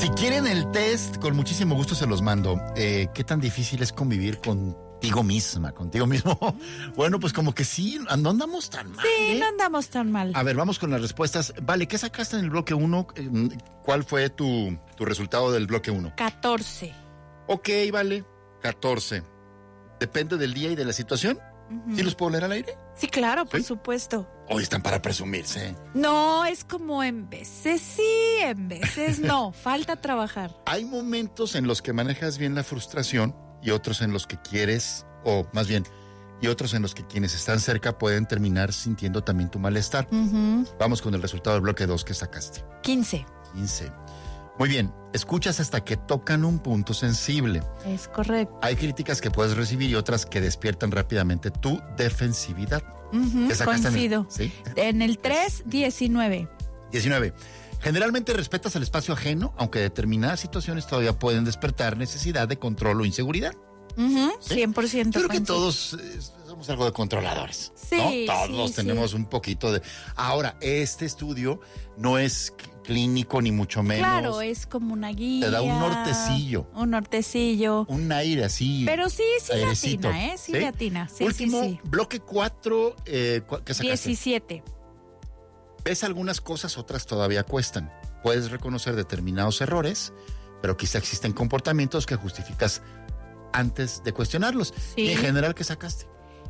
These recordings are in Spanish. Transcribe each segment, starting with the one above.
Si quieren el test, con muchísimo gusto se los mando. ¿Qué tan difícil es convivir contigo misma, contigo mismo? Bueno, pues como que sí, no andamos tan mal. Sí, no andamos tan mal. A ver, vamos con las respuestas. Vale, ¿qué sacaste en el bloque 1? ¿Cuál fue tu resultado del bloque 1? 14. Ok, vale, 14. Depende del día y de la situación. ¿Sí los puedo leer al aire? Sí, claro, por ¿Sí? supuesto. Hoy están para presumirse. No, es como en veces sí, en veces no. Falta trabajar. Hay momentos en los que manejas bien la frustración y otros en los que quieres, o más bien, y otros en los que quienes están cerca pueden terminar sintiendo también tu malestar. Vamos con el resultado del bloque 2 que sacaste. 15. 15. Muy bien, escuchas hasta que tocan un punto sensible. Es correcto. Hay críticas que puedes recibir y otras que despiertan rápidamente tu defensividad. ¿Qué sacaste Coincido. ¿Sí? En el 3, 19. 19. Generalmente respetas el espacio ajeno, aunque determinadas situaciones todavía pueden despertar necesidad de control o inseguridad. 100%. Yo creo que coincido. todos somos algo de controladores. Sí, ¿no? Todos sí, tenemos un poquito de... Ahora, este estudio no es clínico ni mucho menos. Claro, es como una guía. Te da un nortecillo. Un nortecillo. Un aire así. Pero sí airecito. latina, ¿eh? Sí latina. Sí, Último, sí. bloque 4, ¿qué sacaste? 17. Ves algunas cosas, otras todavía cuestan. Puedes reconocer determinados errores, pero quizá existen comportamientos que justificas antes de cuestionarlos. Sí. Y en general, ¿qué sacaste?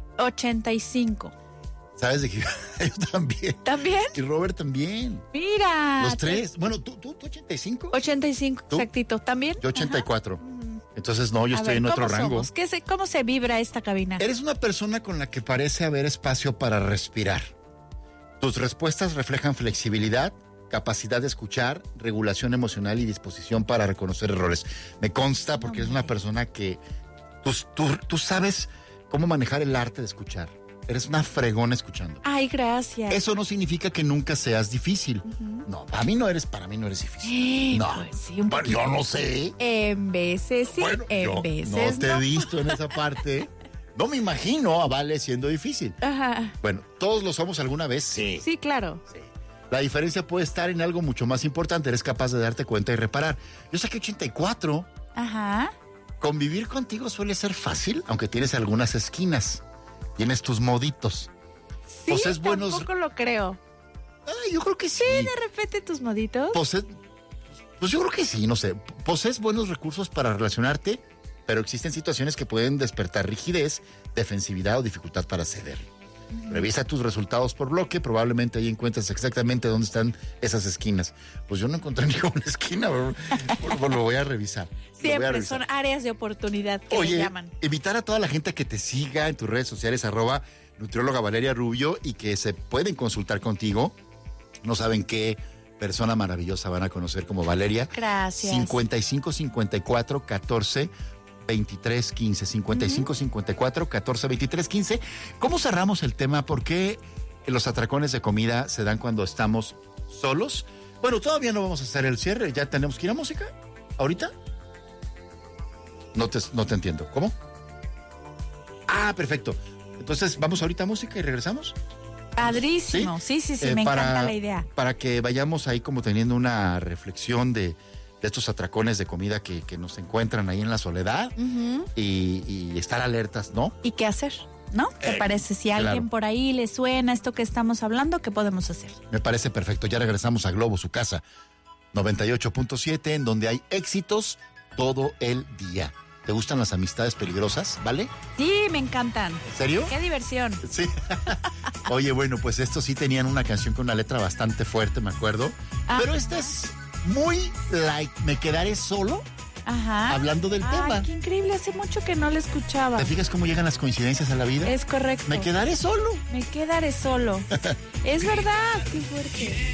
85. ¿Sabes de qué? Yo también. ¿También? Y Robert también. Mira. Los tres. Bueno, ¿tú 85? 85, ¿Tú? exactito. ¿También? Yo 84. Entonces, no, yo A estoy ver, en otro ¿cómo rango. somos? ¿Cómo se vibra esta cabina? Eres una persona con la que parece haber espacio para respirar. Tus respuestas reflejan flexibilidad, capacidad de escuchar, regulación emocional y disposición para reconocer errores. Me consta porque eres una persona que tú sabes cómo manejar el arte de escuchar. Eres una fregona escuchando. Ay, gracias. Eso no significa que nunca seas difícil. No, para mí no eres difícil. No, Pues sí, un bueno, yo no sé. En veces sí, Bueno, en yo veces no te he visto en esa parte. No me imagino a Vale siendo difícil. Ajá. Bueno, ¿todos lo somos alguna vez? Sí. Sí, claro. La diferencia puede estar en algo mucho más importante. Eres capaz de darte cuenta y reparar. Yo saqué 84. Ajá. Convivir contigo suele ser fácil, aunque tienes algunas esquinas. Tienes tus moditos. Sí, Posees buenos... tampoco lo creo. Ay, yo creo que sí. Sí, de repente tus moditos. Pues yo creo que sí, no sé. Posees buenos recursos para relacionarte, pero existen situaciones que pueden despertar rigidez, defensividad o dificultad para ceder. Revisa tus resultados por bloque, probablemente ahí encuentres exactamente dónde están esas esquinas. Pues yo no encontré ninguna esquina, pero lo voy a revisar. Siempre son áreas de oportunidad que le llaman. Invitar a toda la gente a que te siga en tus redes sociales, @nutrióloga Valeria Rubio, y que se pueden consultar contigo. No saben qué persona maravillosa van a conocer como Valeria. Gracias. 55 54 14 23 15. 55 54 14 23 15. ¿Cómo cerramos el tema? ¿Por qué los atracones de comida se dan cuando estamos solos? Bueno, todavía no vamos a hacer el cierre. ¿Ya tenemos que ir a música? ¿Ahorita? No te entiendo. ¿Cómo? Ah, perfecto. Entonces, ¿vamos ahorita a música y regresamos? Padrísimo. Sí, me encanta la idea. Para que vayamos ahí como teniendo una reflexión de estos atracones de comida que nos encuentran ahí en la soledad y estar alertas, ¿no? ¿Y qué hacer? ¿No? ¿Te parece? Si a alguien por ahí le suena esto que estamos hablando, ¿qué podemos hacer? Me parece perfecto. Ya regresamos a Globo, su casa, 98.7, en donde hay éxitos todo el día. ¿Te gustan las amistades peligrosas, vale? Sí, me encantan. ¿En serio? ¡Qué diversión! Sí. Oye, bueno, pues estos sí tenían una canción con una letra bastante fuerte, me acuerdo. Pero esta es muy light. Me quedaré solo. Ajá. Hablando del tema. Qué increíble, hace mucho que no la escuchaba. ¿Te fijas cómo llegan las coincidencias a la vida? Es correcto. Me quedaré solo. Me quedaré solo. Es verdad, qué fuerte.